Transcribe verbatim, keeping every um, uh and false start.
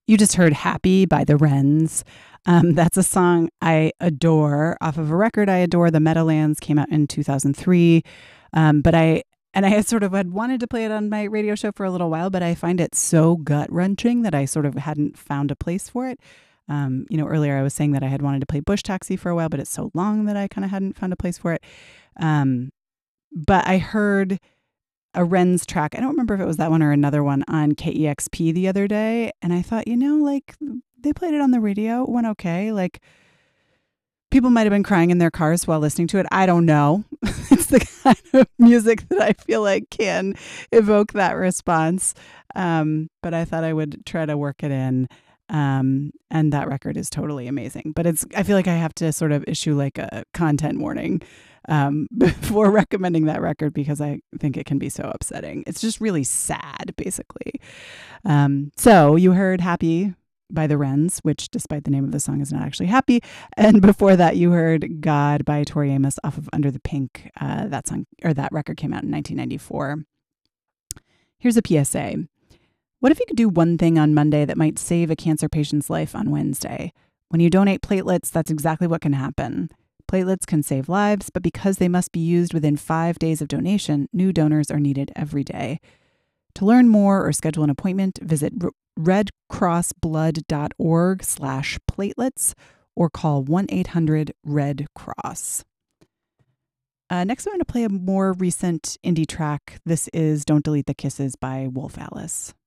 You just heard Happy by the Wrens. Um, that's a song I adore off of a record I adore. The Meadowlands came out in two thousand three. Um, but I, and I had sort of had wanted to play it on my radio show for a little while, but I find it so gut wrenching that I sort of hadn't found a place for it. Um, you know, earlier I was saying that I had wanted to play Bush Taxi for a while, but it's so long that I kind of hadn't found a place for it. Um, but I heard a Wrens track. I don't remember if it was that one or another one on K E X P the other day. And I thought, you know, like they played it on the radio. It went okay. Like people might have been crying in their cars while listening to it. I don't know. It's the kind of music that I feel like can evoke that response. Um, but I thought I would try to work it in. Um, and that record is totally amazing. But it's, I feel like I have to sort of issue like a content warning um, before recommending that record because I think it can be so upsetting. It's just really sad, basically. Um, so you heard Happy by the Wrens, which despite the name of the song is not actually happy. And before that, you heard God by Tori Amos off of Under the Pink. Uh, that song or that record came out in nineteen ninety-four. Here's a P S A. What if you could do one thing on Monday that might save a cancer patient's life on Wednesday? When you donate platelets, that's exactly what can happen. Platelets can save lives, but because they must be used within five days of donation, new donors are needed every day. To learn more or schedule an appointment, visit redcrossblood.org slash platelets or call one eight hundred red cross. Uh, next, I'm going to play a more recent indie track. This is Don't Delete the Kisses by Wolf Alice.